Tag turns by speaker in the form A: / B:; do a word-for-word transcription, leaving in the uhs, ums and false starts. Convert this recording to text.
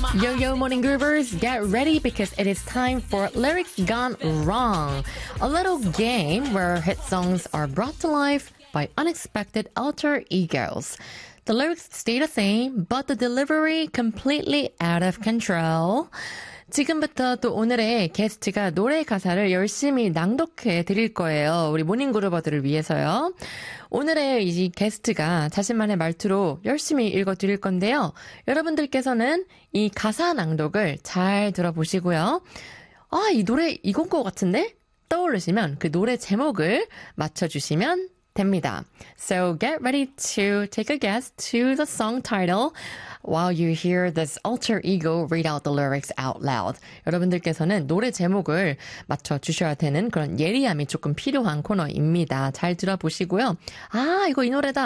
A: Yo, yo, morning groovers, get ready because it is time for Lyrics Gone Wrong, a little game where hit songs are brought to life by unexpected alter egos. The lyrics stay the same, but the delivery completely out of control. 지금부터 또 오늘의 게스트가 노래 가사를 열심히 낭독해 드릴 거예요. 우리 모닝그루버들을 위해서요. 오늘의 이 게스트가 자신만의 말투로 열심히 읽어 드릴 건데요. 여러분들께서는 이 가사 낭독을 잘 들어보시고요. 아, 이 노래 이건 것 같은데? 떠오르시면 그 노래 제목을 맞춰주시면 됩니다. So get ready to take a guess to the song title while you hear this alter ego read out the lyrics out loud. 여러분들께서는 노래 제목을 맞춰주셔야 되는 그런 예리함이 조금 필요한 코너입니다. 잘 들어보시고요. 아, 이거 이 노래다.